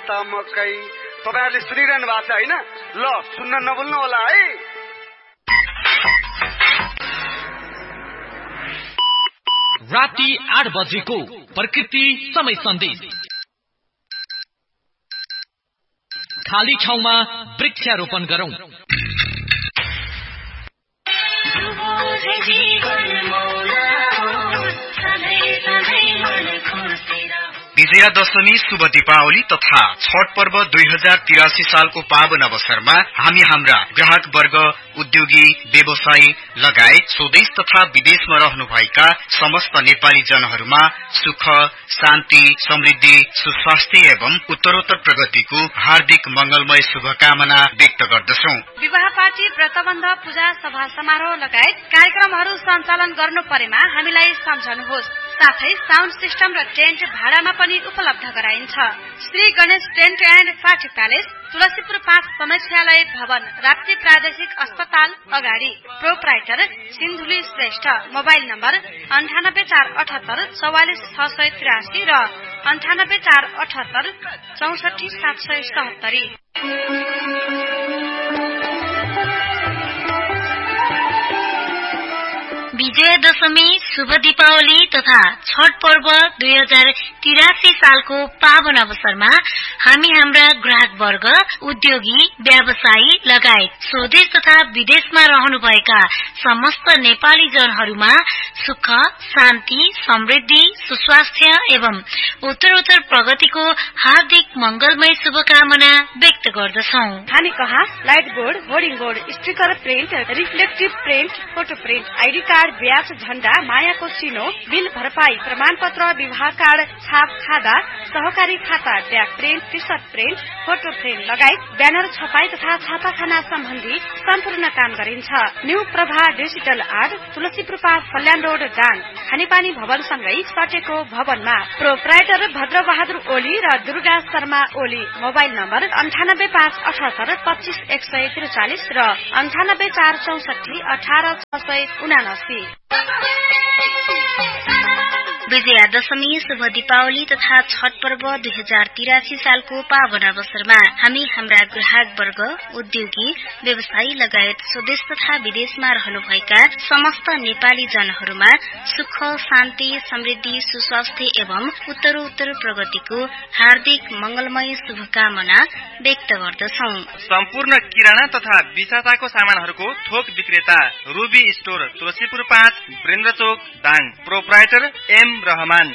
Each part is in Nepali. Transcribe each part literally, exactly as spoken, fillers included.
जस्ता मकै। तपाईहरुले सुनिरहनु भएको छ हैन? ल सुन्न नभुल्नु होला है। राति आठ बजेको प्रकृति समय सन्देश। खाली ठाउँमा वृक्षारोपण गरौं। विजयादशमी शुभ दीपावली तथा छठ पर्व दुई हजार तिरासी सालको पावन अवसरमा हामी हाम्रा ग्राहक वर्ग, उद्योगी, व्यवसायी लगायत स्वदेश तथा विदेशमा रहनुभएका समस्त नेपाली जनहरूमा सुख, शान्ति, समृद्धि, सुस्वास्थ्य एवं उत्तरोत्तर प्रगतिको हार्दिक मंगलमय शुभकामना व्यक्त गर्दछौं। विवाह पार्टी, व्रतबन्ध, पूजा, सभा समारोह लगायत कार्यक्रमहरू सञ्चालन गर्नु परेमा हामीलाई सम्झनुहोस्। साथै साउन्ड सिस्टम र टेन्ट भाडामा पनि उपलब्ध गराइन्छ। Shri Ganesh tent and party palace, Tulsipur पाँच समेक्षालय भवन, राप्ती प्रादेशिक अस्पताल अगाडि। Proprietor Sindhuli Shrestha. Mobile number अन्ठानब्बे चार अठहत्तर चौवालिस छ सय त्रियासी र अन्ठानब्बे चार अठहत्तर चौसठी सात सय सत्तरी। विजयादशमी शुभ दीपावली तथा छठ पर्व दुई हजार तिरासी सालको पावन अवसरमा हामी हाम्रा ग्राहक वर्ग, उद्योगी, व्यवसायी लगायत स्वदेश तथा विदेशमा रहनुभएका समस्त नेपाली जनहरूमा सुख, शान्ति, समृद्धि, सुस्वास्थ्य एवं उत्तरोत्तर प्रगतिको हार्दिक मंगलमय शुभकामना व्यक्त गर्दछौं। हामी कहाँ light board, hoarding board, sticker print, reflective print, photo print, ID card, ब्याज, झण्डा, मायाको चिनो, बिल भरपाई, प्रमाणपत्र, विवाह कार्ड, छाप खादा, सहकारी खाता, tag print, T short print, photo frame लगायत ब्यानर छपाई तथा छापाखाना सम्बन्धी सम्पूर्ण काम गरिन्छ। New Prabha digital art, Tulsipur पाँच कल्याण रोड, डाङ, खानेपानी भवनसँगै सटेको भवनमा। प्रोप्राइटर भद्र बहादुर ओली र दुर्गा शर्मा ओली। मोबाइल नम्बर अन्ठानब्बे पाँच अठहत्तर पच्चीस एक सय त्रिचालिस र अन्ठानब्बे चार चौसठी अठारह छ सय उनासी। विजयादशमी शुभ दीपावली तथा छठ पर्व दुई हजार तिरासी सालको पावन अवसरमा हामी हाम्रा ग्राहक वर्ग, उद्योगी, व्यवसायी लगायत स्वदेश तथा विदेशमा रहनुभएका समस्त नेपाली जनहरूमा सुख, शान्ति, समृद्धि, सुस्वास्थ्य एवं उत्तरोत्तर प्रगतिको हार्दिक मंगलमय शुभकामना व्यक्त गर्दछौं। सम्पूर्ण किराना तथा विशाखाको सामानहरूको थोक विक्रेता रूबी स्टोर, तुलसीपुर पाँच, वृन्द चोक, दाङ। Proprietor am Rahman.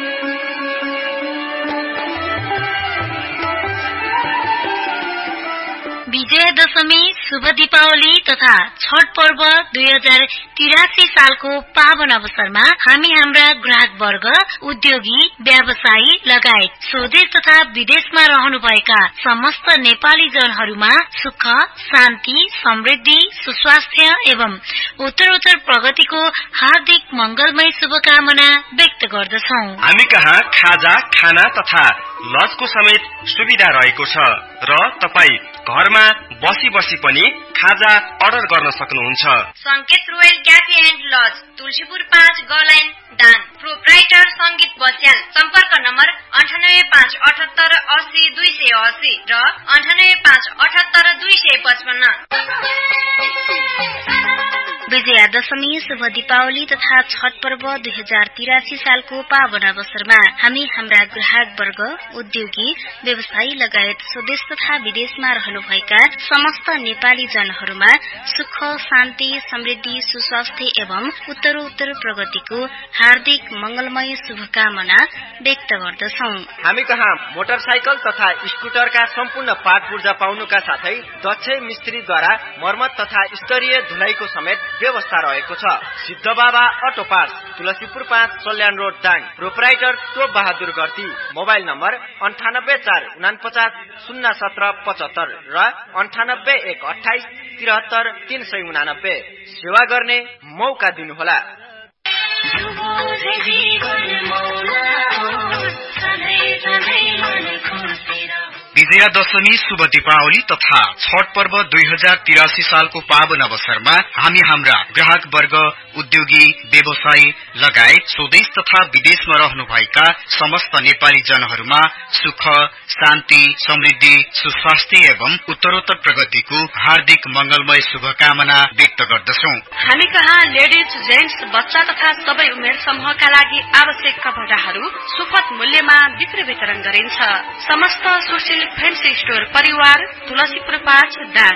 विजयादशमी शुभ दीपावली तथा छठ पर्व दुई हजार तिरासी सालको पावन अवसरमा हामी हाम्रा ग्राहक वर्ग, उद्योगी, व्यवसायी लगायत स्वदेश तथा विदेशमा रहनुभएका समस्त नेपाली जनहरूमा सुख, शान्ति, समृद्धि, सुस्वास्थ्य एवं उत्तरोत्तर प्रगतिको हार्दिक मंगलमय शुभकामना व्यक्त गर्दछौं। हामी कहाँ खाजा, खाना तथा लजको समेत सुविधा रहेको छ र तपाई घरमा बसी बसी पनि खाजा अर्डर गर्न सक्नुहुन्छ। संकेत royal cafe and lodge, Tulsipur पाँच, गलाइन, दाङ। प्रोप्राइटर संगीत बस्याल। सम्पर्क नम्बर अन्ठानब्बे पाँच अठहत्तर अस्सी दुई सय अस्सी र अन्ठानब्बे पाँच अठहत्तर दुई सय पचपन्न। विजयादशमी शुभ दीपावली तथा छठ पर्व दुई हजार तिरासी सालको पावन अवसरमा हामी हाम्रा ग्राहक वर्ग, उद्योगी, व्यवसायी लगायत स्वदेश तथा विदेशमा रहनुभएका समस्त नेपाली जनहरूमा सुख, शान्ति, समृद्धि, सुस्वास्थ्य एवं उत्तरोत्तर प्रगतिको हार्दिक मंगलमय शुभकामना व्यक्त गर्दछौं। हामी कहाँ मोटरसाइकल तथा स्कुटरका सम्पूर्ण पार्ट पूर्जा पाउनुका साथै दक्ष मिस्त्रीद्वारा मर्मत तथा स्तरीय धुलाइको समेत व्यवस्था रहेको छ। सिद्ध बाबा अटो पार्ट्स, तुलसीपुर पाँच, कल्याण रोड, दाङ। प्रोप्राइटर टोप बहादुर गर्ती। मोबाइल नम्बर अन्ठानब्बे चार उनापचास शून्य सत्र पचहत्तर र अन्ठानब्बे एक अठाइस त्रिहत्तर तीन सय उनानब्बे। सेवा गर्ने मौका दिनुहोला। विजयादशमी शुभ दीपावली तथा छठ पर्व दुई हजार तिरासी सालको पावन अवसरमा हामी हाम्रा ग्राहक वर्ग, उद्योगी व्यवसायी लगायत स्वदेश तथा विदेशमा रहनुभएका समस्त नेपाली जनहरूमा सुख, शान्ति, समृद्धि, सुस्वास्थ्य एवं उत्तरोत्तर प्रगतिको हार्दिक मंगलमय शुभकामना व्यक्त गर्दछौं। हामी कहाँ लेडिज, जेन्ट्स, बच्चा तथा सबै उमेर समूहका लागि आवश्यक कपडाहरू सुपथ मूल्यमा बिक्री वितरण गरिन्छ। समस्त सुशील फ्यान्सी स्टोर परिवार, तुलसीपुर पाँच, दाङ।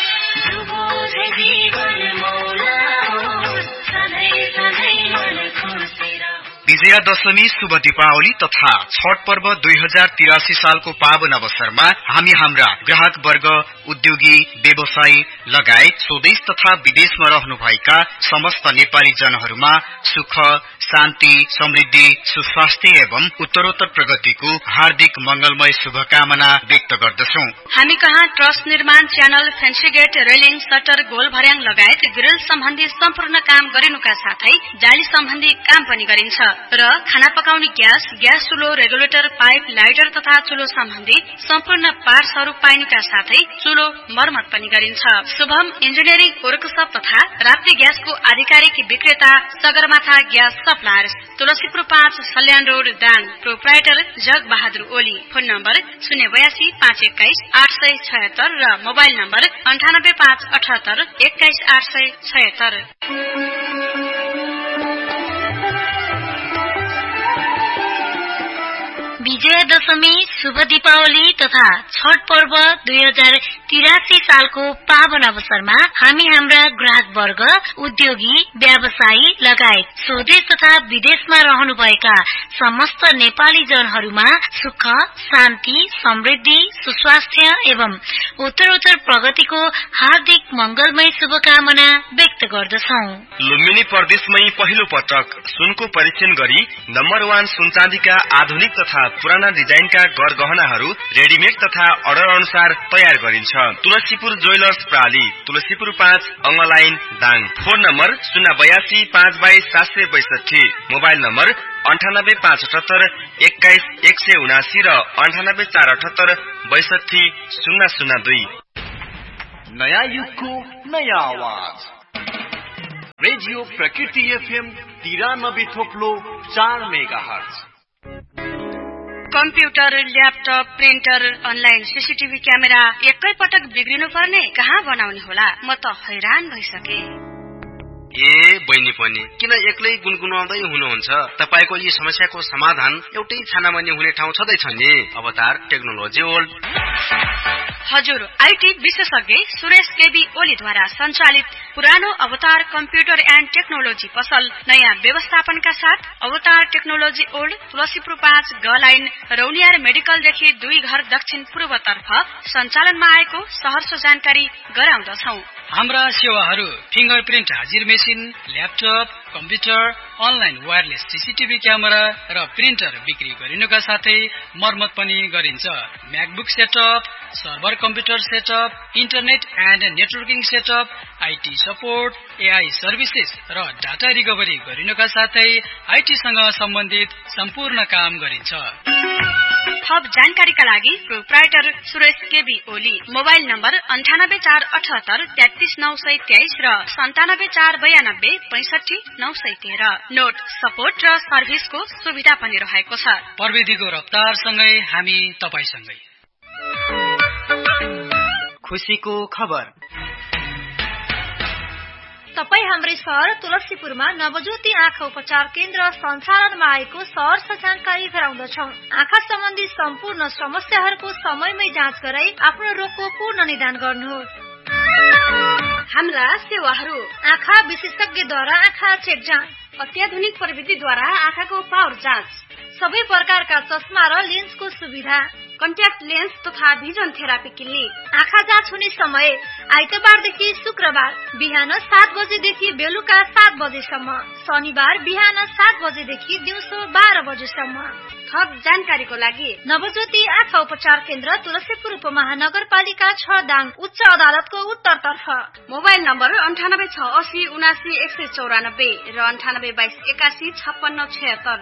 विजया दशमी, शुभ दीपावली तथा छठ पर्व दुई हजार तिरासी सालको पावन अवसरमा हामी हाम्रा ग्राहक वर्ग, उद्योगी, व्यवसायी लगायत स्वदेश तथा विदेशमा रहनुभएका समस्त नेपाली जनहरूमा सुख, शान्ति, समृद्धि, सुस्वास्थ्य एवं उत्तरोत्तर प्रगतिको हार्दिक मंगलमय शुभकामना व्यक्त गर्दछौं। हामी कहाँ ट्रस्ट निर्माण, channel, fancy get, railing, shutter, goal भर्याङ लगायत ग्रिल सम्बन्धी सम्पूर्ण काम गरिनुका साथै जाली सम्बन्धी काम पनि गरिन्छ र खाना पकाउने gas, gas चुलो, regulator, pipe, lighter तथा चुलो सम्बन्धी सम्पूर्ण पार्ट्सहरू पाइनुका साथै चुलो मर्मत पनि गरिन्छ। शुभम इन्जिनियरिङ वर्कशप तथा राप्ती ग्यासको आधिकारिक विक्रेता सगरमाथा ग्यास सप्लायर्स, तुलसीपुर पाँच, सल्यान रोड, दाङ। प्रोप्राइटर जग बहादुर ओली। फोन नम्बर शून्य बयासी पाँच एक्काइस आठ सय छयत्तर र मोबाइल नम्बर अन्ठानब्बे पाँच अठहत्तर एक्काइस आठ सय छयत्तर। विजया दशमी, शुभ दीपावली तथा छठ पर्व दुई हजार तिरासी सालको पावन अवसरमा हामी हाम्रा ग्राहक वर्ग, उद्योगी, व्यवसायी लगायत स्वदेश तथा विदेशमा रहनुभएका समस्त नेपाली जनहरूमा सुख, शान्ति, समृद्धि, सुस्वास्थ्य एवं उत्तरोत्तर प्रगतिको हार्दिक मंगलमय शुभकामना व्यक्त गर्दछौं। लुम्बिनी प्रदेशमै पहिलो पटक सुनको परीक्षण गरी नम्बर वान सुनचाँदीका आधुनिक तथा पुराना डिजाइनका गरगहनाहरू रेडीमेड तथा अर्डर अनुसार तयार गरिन्छ। तुलसीपुर ज्वेलर्स प्राली, तुलसीपुर पाँच, अङ्गलाइन, दाङ। फोन नम्बर शून्य बयासी पाँच बाइस सात सय बैसठी, मोबाइल नम्बर अन्ठानब्बे पाँच अठहत्तर एक्काइस एक सय उनासी र अन्ठानब्बे चार अठहत्तर बैसठी शून्य शून्य दुई। नयाँ युगको नयाँ आवाज, रेडियो प्रकृति एफएम तिरानब्बे थोप्लो चार mega hertz. Computer, laptop, printer, online CCTV camera एकै पटक बिग्रिनु पर्ने, कहाँ बनाउने होला? म त हैरान भइसके। ए बहिनी पनि किन एक्लै गुनगुनाउँदै हुनुहुन्छ? तपाईको यी समस्याको समाधान एउटै छानामा नि हुने ठाउँ छँदैछ नि, अवतार टेक्नोलोजी वर्ल्ड। हजुर, आईटी विशेषज्ञ सुरेश केबी ओलीद्वारा सञ्चालित पुरानो अवतार कम्प्युटर एन्ड टेक्नोलोजी पसल नयाँ व्यवस्थापनका साथ अवतार टेक्नोलोजी ओल्ड, तुलसीपुर पाँच, ग लाइन, रौनियार मेडिकलदेखि दुई घर दक्षिण पूर्वतर्फ सञ्चालनमा आएको सहर्ष जानकारी गराउँदछौ। हाम्रा सेवाहरू फिंगरप्रिन्ट हाजिर machine, laptop, computer, online wireless CCTV camera र प्रिन्टर बिक्री गरिनुका साथै मर्मत पनि गरिन्छ। MacBook setup, server computer setup, internet and networking setup, IT support, AI services र डाटा रिकभरी गरिनुका साथै आईटीसँग सम्बन्धित सम्पूर्ण काम गरिन्छ। थप जानकारीका लागि proprietor Suresh KB Oli. Mobile number अन्ठानब्बे चार अठहत्तर तेत्तीस नौ सय तेइस र सन्तानब्बे चार बयानब्बे पैंसठी नौ सय तेह्र। नोट सपोर्ट र सर्भिसको सुविधा पनि रहेको छ। प्रविधिको रफ्तारसँगै हामी तपाईसँगै। खुसीको खबर, तपाई हाम्रै शहर तुलसीपुरमा नवज्योति आँखा उपचार केन्द्र सञ्चालनमा आएको सहर्ष जानकारी गराउँदछौ। आँखा सम्बन्धी सम्पूर्ण समस्याहरूको समयमै जाँच गराई आफ्नो रोगको पूर्ण निदान गर्नुहोस्। हाम्रा सेवाहरू: आँखा विशेषज्ञद्वारा आँखा चेक जाँच, अत्याधुनिक प्रविधिद्वारा आँखाको पावर जाँच, सबै प्रकारका चस्मा र लेन्सको सुविधा, कन्ट्याक्ट लेन्स तथा भिजन थेरापी क्लिनिक। आँखा जाँच हुने समय आइतबारदेखि शुक्रबार बिहान सात बजेदेखि बेलुका सात बजेसम्म, शनिबार बिहान सात बजेदेखि दिउँसो बाह्र बजेसम्म। थप जानकारीको लागि नवज्योति आँखा उपचार केन्द्र तुलसीपुर उपमहानगरपालिका छ, दाङ, उच्च अदालतको उत्तरतर्फ। मोबाइल नम्बर अन्ठानब्बे छ असी उनासी एक सय चौरानब्बे र अन्ठानब्बे बाइस एकासी छप्पन्न छयत्तर।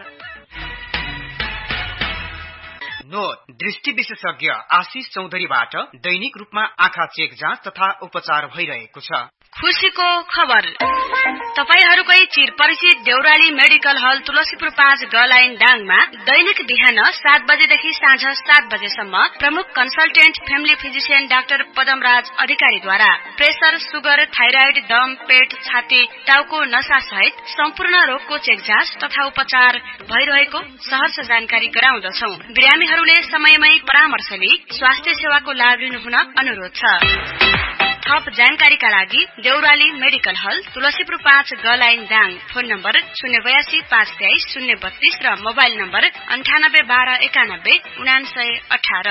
नोट, दृष्टि विशेषज्ञ आशिष चौधरीबाट दैनिक रूपमा आँखा चेक जाँच तथा उपचार भइरहेको छ। खुशीको खबर। तपाईहरुकै चिर परिचित देउराली मेडिकल हल तुलसीपुर पाँच ग लाइन डाङमा दैनिक बिहान सात बजेदेखि साँझ सात बजेसम्म प्रमुख consultant family physician doctor Padamraj अधिकारीद्वारा प्रेसर, सुगर, थाइराइड, दम, पेट, छाती, टाउको नसा सहित सम्पूर्ण रोगको चेक जाँच तथा उपचार भइरहेको सहर्ष जानकारी गराउँदछौ। बिरामीहरूले समयमै परामर्श लिई स्वास्थ्य सेवाको लाभ लिनुहुन अनुरोध छ। थप जानकारीका लागि देउराली मेडिकल हल तुलसीपुर पाँच ग लाइन दाङ, फोन नम्बर शून्य बयासी पाँच तेइस शून्य बत्तीस र मोबाइल नम्बर अन्ठानब्बे बाह्र एकानब्बे उनासय अठार।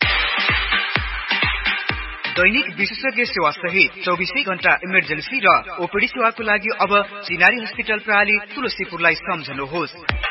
दैनिक विशेषज्ञ सेवा सहित चौबिसै घण्टा इमर्जेन्सी र ओपीडी सेवाको लागि अब चिनारी हस्पिटल प्रणाली तुलसीपुरलाई सम्झनुहोस्।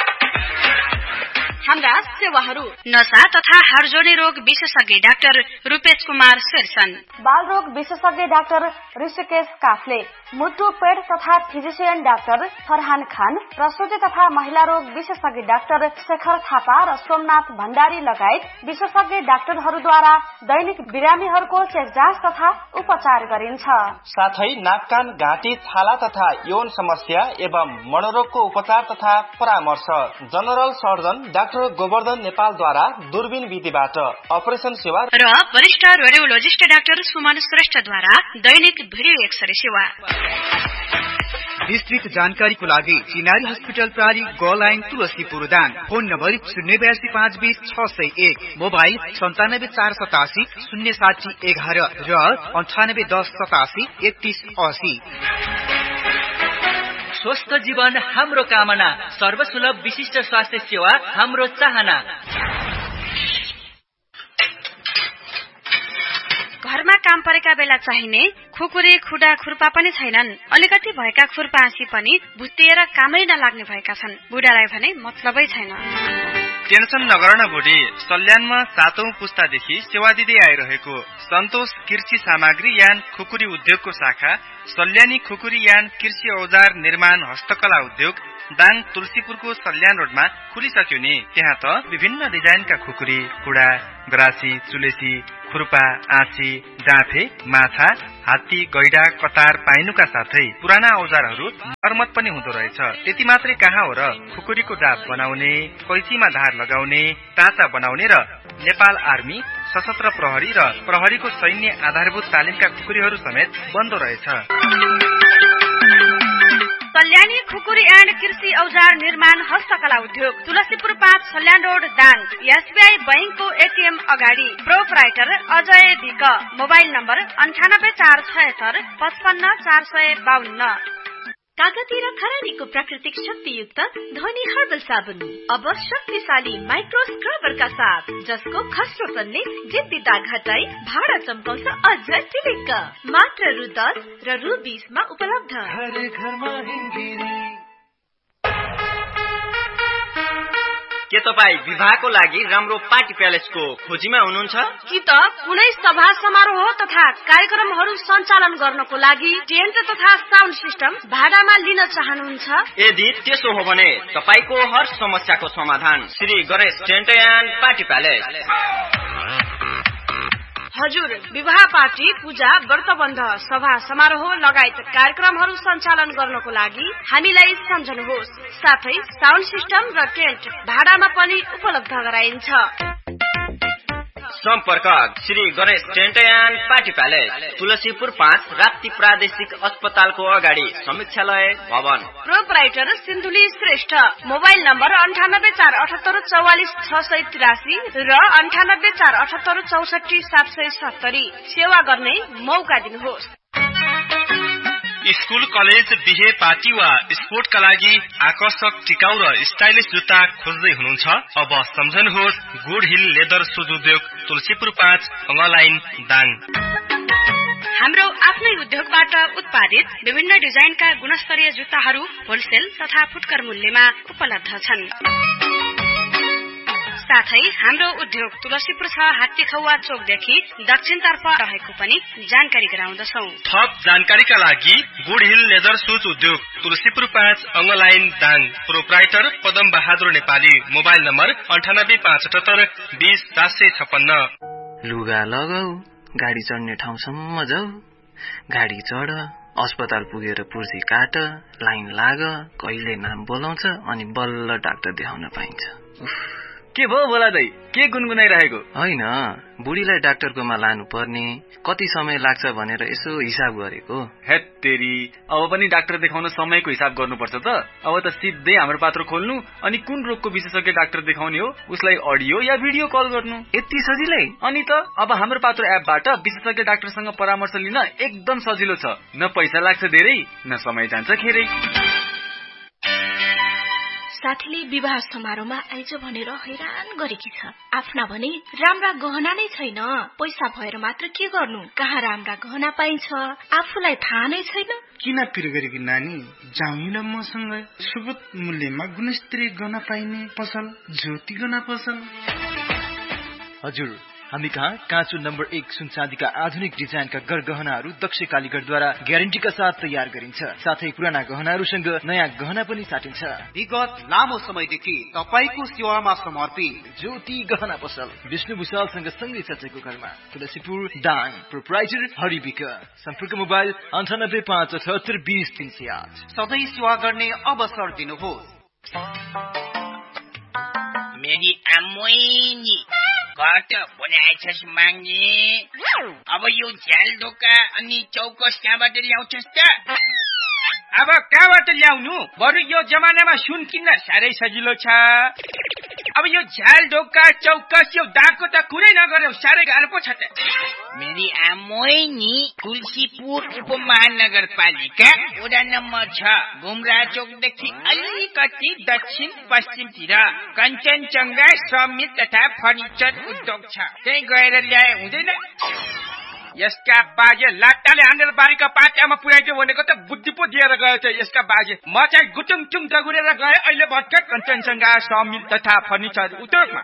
हाम्रा सेवाहरू नसा तथा हाडजोर्नी रोग विशेषज्ञ डाक्टर रूपेश कुमार शेरसन, बाल रोग विशेषज्ञ डाक्टर ऋषिकेश काफले, मुटु पेट तथा फिजिशियन डाक्टर फरहान खान, प्रसुति तथा महिला रोग विशेषज्ञ डाक्टर शेखर थापा र सोमनाथ भण्डारी लगायत विशेषज्ञ डाक्टरहरूद्वारा दैनिक बिरामीहरूको चेक जाँच तथा उपचार गरिन्छ। साथै नाक कान घाँटी छाला तथा यौन समस्या एवं मनोरोगको उपचार तथा परामर्श जनरल सर्जन डाक्टर गोवर्धन नेपालद्वारा दूरबीन विधिबाट अपरेसन सेवा र वरिष्ठ रेडियोलोजिस्ट डाक्टर सुमन श्रेष्ठद्वारा दैनिक भिडियो एक्सरे सेवा। विस्तृत जानकारीको लागि चिनारी हस्पिटल प्रणाली ग line Tulsipur Dang, phone number शून्य बयासी पाँच बीस छ सय एक, मोबाइल सन्तानब्बे चार सतासी शून्य साठी एघार र अन्ठानब्बे दस सतासी एकतीस असी। स्वस्थ जीवन हाम्रो कामना, सर्वसुलभ विशिष्ट स्वास्थ्य सेवा हाम्रो चाहना। घरमा काम परेका बेला चाहिने खुकुरी, खुडा, खुर्पा पनि छैनन्। अलिकति भएका खुर्पासी पनि भुत्तिएर कामै नलाग्ने भएका छन्। बुढालाई भने मतलबै छैन। टेन्सन नगर न बुढी, सल्यानमा सातौं पुस्तादेखि सेवा दिँदै आइरहेको सन्तोष कृषि सामग्री यान खुकुरी उद्योगको शाखा सल्यानी खुकुरी यान कृषि औजार निर्माण हस्तकला उद्योग दाङ तुलसीपुरको सल्यान रोडमा खुलिसक्यो नि। त्यहाँ त विभिन्न डिजाइनका खुकुरी, कुडा, गरासी, चुलेसी, खुर्पा, आँची, डाँफे, माछा, हात्ती, गैडा, कतार पाइनुका साथै पुराना औजारहरू मर्मत पनि हुँदो रहेछ। त्यति मात्रै कहाँ हो र, खुकुरीको डाब बनाउने, कैचीमा धार लगाउने, टाँचा बनाउने र नेपाल आर्मी, सशस्त्र प्रहरी र प्रहरीको सैन्य आधारभूत तालिमका खुकुरीहरू समेत बन्दो रहेछ। सल्यानी खुकुरी एन्ड कृषि औजार निर्माण हस्तकला उद्योग तुलसीपुर पाँच सल्यान रोड दाङ, एसबीआई बैंकको एटीएम अगाडि, proprietor Ajay week, mobile number अन्ठानब्बे चार छयत्तर पचपन्न चार सय बाहन्न। कागती र खरानीको प्राकृतिक शक्तियुक्त ध्वनि हर्बल साबुन अब शक्तिशाली माइक्रो स्क्रबरका साथ, जसको खस्रोपनले जिद्दी दाग हटाई भाडा चम्काउँछ अझ चिलिक्क। मात्र रु दस र रु बीसमा उपलब्ध। के तपाईँ विवाहको लागि राम्रो पार्टी प्यालेसको खोजीमा हुनुहुन्छ? कि त कुनै सभा समारोह तथा कार्यक्रमहरू सञ्चालन गर्नको लागि टेन्ट तथा साउन्ड सिस्टम भाडामा लिन चाहनुहुन्छ? यदि त्यसो हो भने तपाईको हर समस्याको समाधान Shri Ganesh tent and party palace. हजुर, विवाह पार्टी, पूजा, व्रतबन्ध, सभा समारोह लगायत कार्यक्रमहरू सञ्चालन गर्नको लागि हामीलाई सम्झनुहोस्। साथै साउन्ड सिस्टम र टेन्ट भाडामा पनि उपलब्ध गराइन्छ। सम्पर्क Shri Ganesh tent and party palace, Tulsipur पाँच, राप्ती प्रादेशिक अस्पतालको अगाडि, समीक्षालय भवन। Proprietor Sindhuli Shrestha, mobile number अन्ठानब्बे चार अठहत्तर चौवालिस छ सय तिरासी र अन्ठानब्बे चार अठहत्तर चौसठी सात सय सत्तरी। सेवा गर्ने मौका दिनुहोस्। स्कूल, कलेज, बिहे, पार्टी वा स्पोर्टका लागि आकर्षक, टिकाउ र स्टाइलिश जुत्ता खोज्दै हुनुहुन्छ? अब सम्झनुहोस् गुड हिल लेदर सुज उद्योग तुलसीपुर पाँच लाइन दाङ। हाम्रो आफ्नै उद्योगबाट उत्पादित विभिन्न डिजाइनका गुणस्तरीय जुत्ताहरू होलसेल तथा फुटकर मूल्यमा उपलब्ध छन्। साथै हाम्रो उद्योग तुलसीपुर छ हात्तीखौवा चोकदेखि दक्षिणतर्फ रहेको पनि जानकारी गराउँदछौ। थप जानकारीका लागि गुड हिल लेदर सुज उद्योग तुलसीपुर पाँच line Dang, proprietor Padam Bahadur Nepali, mobile number अन्ठानब्बे पाँच अठहत्तर बीस सात सय छप्पन्न। लुगा लगाऊ, गाडी चढ्ने ठाउँसम्म जाऊ, गाडी चढ अस्पताल पुगेर पुर्जी काट, लाइन लाग, कहिले नाम बोलाउँछ अनि बल्ल डाक्टर देखाउन पाइन्छ। के भयो बोला दाइ, के गुनगुनाइरहेको? होइन, बुढीलाई डाक्टरकोमा लानु पर्ने, कति समय लाग्छ भनेर यसो हिसाब गरेको। हेत्तेरी, अब पनि डाक्टर देखाउन समयको हिसाब गर्नुपर्छ त। अब त सिधै हाम्रो पात्र खोल्नु अनि कुन रोगको विशेषज्ञ डाक्टर देखाउने हो उसलाई अडियो या भिडियो कल गर्नु, यति सजिलै। अनि त अब हाम्रो पात्र एपबाट विशेषज्ञ डाक्टरसँग परामर्श लिन एकदम सजिलो छ। न पैसा लाग्छ धेरै, न समय जान्छ खेरै। साथीले विवाह समारोहमा आइज भनेर हैरान गरेकी छ। आफ्ना भने राम्रा गहना नै छैन, पैसा भएर मात्र के गर्नु, कहाँ राम्रा गहना पाइन्छ आफूलाई थाहा नै छैन। किन पिर गरेकी नानी, जाउँ मसँग सुगत मूल्यमा गुणस्तरीय गहना पाइने पसल ज्योति गहना पसल। हजुर, हामी कहाँ काँचो नम्बर एक सुन चाँदीका आधुनिक डिजाइनका गरगहनाहरू दक्ष कालीगढद्वारा ग्यारेन्टीका साथ तयार गरिन्छ। साथै पुराना गहनाहरूसँग नयाँ गहना पनि साटिन्छ। विगत लामो समयदेखि तपाईको सेवामा समर्पित ज्योति गहना पसल विष्णु भुषालसँग सँगै चचेको घरमा, तुलसीपुर दाङ, प्रोप्राइटर हरिबिक। सम्पर्क मोबाइल अन्ठानब्बे पाँच अठहत्तर बीस तीन सय आठ। सधैँ सेवा गर्ने अवसर दिनुहोस्। मेरी आमोइनी घट बनाएछस् माग्ने, अब यो झ्याल ढोका अनि चौकस कहाँबाट ल्याउँछस् त? अब कहाँबाट ल्याउनु, बरु यो जमानामा सुन किन्न साह्रै सजिलो छ। अब यो झ्याल ढोका चौकस यो दागको त कुरै नगर्यो, साह्रै गाह्रो पो छ त। मेरी आमोइनी तुलसीपुर उपमहानगरपालिका वडा नम्बर छ, घुमरा चौकदेखि अलिकति दक्षिण पश्चिमतिर कञ्चनजङ्घा समित तथा फर्निचर उद्योग छ, त्यही गएर ल्याए हुँदैन? यसका बाजे लाटाले हानेर बारीका पाट्यामा पुर्याइदियो भनेको त बुद्धि पो दिएर गयो त यसका बाजे। म चाहिँ गुटुङ टुङ दगुरेर गए, अहिले भर्खर कञ्चनजङ्घा समिल तथा फर्निचर उद्योगमा।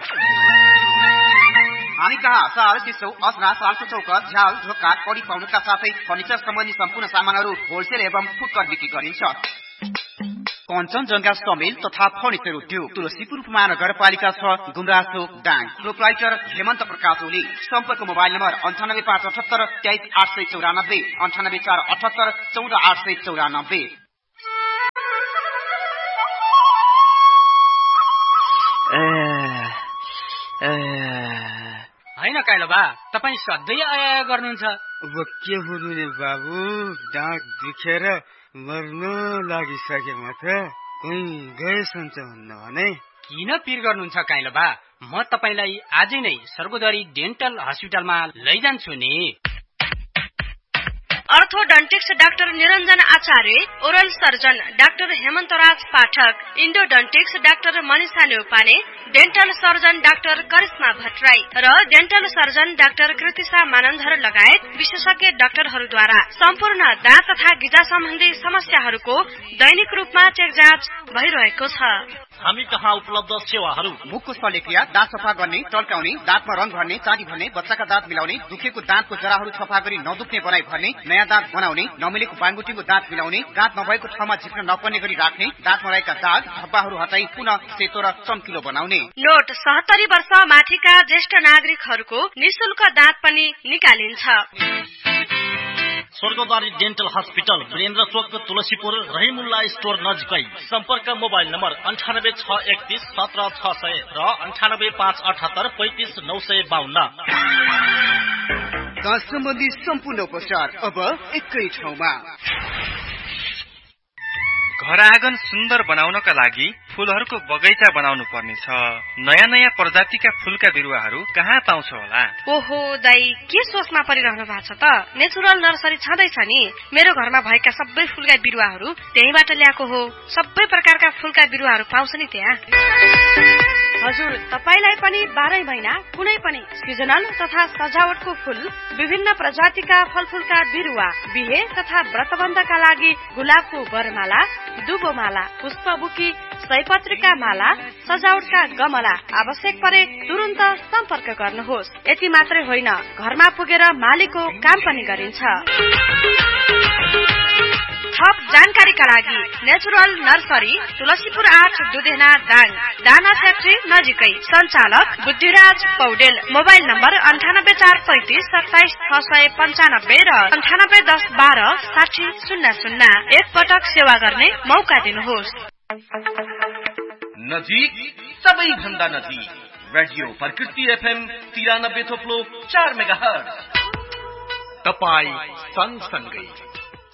हामी कहाँ सहर चिसो असना सालको चौकस झ्याल ढोका कडी पाउनुका साथै फर्निचर सम्बन्धी सम्पूर्ण सामानहरू होलसेल एवं फुटकर बिक्री गरिन्छ। कञ्चनजङ्घा समिल तथा फर्निचर उद्योग, तुलसीपुर उपमहानगरपालिका छ, गुमराचोक दाङ। प्रोप्राइटर हेमन्त प्रकाश ओली। सम्पर्क मोबाइल नम्बर अन्ठानब्बे पाँच अठहत्तर तेइस आठ सय चौरानब्बे, अन्ठानब्बे चार अठहत्तर चौध आठ सय चौरानब्बे। होइन काइलो बा, तपाईँ सधैँ आया गर्नुहुन्छ। अब के हुनु बाबु, डाँट दुखेर मर्न लागिसके म त, कहीँ गएसन्छ भन्नु भने। किन पिर गर्नुहुन्छ काइलो बा, म तपाईँलाई आजै नै सर्वोदरी डेन्टल हस्पिटलमा लैजान्छु नि। अर्थोडन्टिक्स डाक्टर निरञ्जन आचार्य, ओरल सर्जन डाक्टर हेमन्तराज पाठक, इन्डोडन्टिक्स doctor Manisha Neupane, dental surgeon doctor Karishma Bhattarai र dental surgeon doctor Kritisha Manandhar लगायत विशेषज्ञ डाक्टरहरूद्वारा सम्पूर्ण दाँत तथा गिजा सम्बन्धी समस्याहरूको दैनिक रूपमा चेक जाँच भइरहेको छ। हामी कहाँ उपलब्ध सेवाहरू: मुखको शल्यक्रिया, दाँत सफा गर्ने, टल्काउने, दाँतमा रंग भर्ने, चाँदी भर्ने, बच्चाका दाँत मिलाउने, दुखेको दाँतको जराहरू सफा गरी नदुख्ने बनाई भर्ने, नयाँ दाँत बनाउने, नमिलेको बाङगुटीको दाँत मिलाउने, दाँत नभएको ठाउँमा झिक्न नपर्ने गरी राख्ने, दाँतमा रहेका दाग धब्बाहरू हटाई पुनः सेतो र चम्किलो बनाउने। नोट सत्तरी वर्ष माथिका ज्येष्ठ नागरिकहरूको निशुल्क दाँत पनि निकालिन्छ। स्वर्गद्वारी डेन्टल हस्पिटल, वीरेन्द्र चोक, तुलसीपुर, रहिमुल्ला स्टोर नजिकै। सम्पर्क मोबाइल नम्बर अन्ठानब्बे छ एकतीस सत्र छ सय र अन्ठानब्बे पाँच अठहत्तर पैंतिस नौ सय बाहन्न। दाँत सम्बन्धी सम्पूर्ण उपचार अब एकै ठाउँमा। घर आँगन सुन्दर बनाउनका लागि फूलहरूको बगैँचा बनाउनु पर्ने छ। नयाँ नयाँ प्रजातिका फूलका बिरुवाहरू कहाँ पाउँछ होला? ओहो दाई, के सोचमा परिरहनु भएको छ त? नेचुरल नर्सरी छँदैछ नि, मेरो घरमा भएका सबै फूलका बिरुवाहरू त्यहीबाट ल्याएको हो। सबै प्रकारका फूलका बिरुवाहरू पाउँछ नि त्यहाँ। हजुर, तपाईलाई पनि बाह्रै महिना कुनै पनि सिजनल तथा सजावटको फूल, विभिन्न प्रजातिका फलफूलका बिरुवा, बिहे तथा व्रतबन्धका लागि गुलाबको बरमाला, दुबोमाला, पुष्पबुकी, सयपत्रीका माला, सजावटका गमला आवश्यक परे तुरुन्त सम्पर्क गर्नुहोस्। यति मात्रै होइन, घरमा पुगेर मालीको काम पनि गरिन्छ। थप जानकारीका लागि नेचुरल नर्सरी तुलसीपुर आठ दुधेना दाङ दाना फ्याक्ट्री नजिकै सञ्चालक बुद्धिराज पौडेल मोबाइल नम्बर अन्ठानब्बे चार पैंतिस सत्ताइस छ सय पन्चानब्बे र अन्ठानब्बे दस बाह्र साठी शून्य शून्य एक पटक सेवा गर्ने मौका दिनुहोस्। नजिक सबैभन्दा नजिक रेडियो प्रकृति एफएम तिरानब्बे थोप्लो चार मेगाहर्ज। तपाई सँगसँगै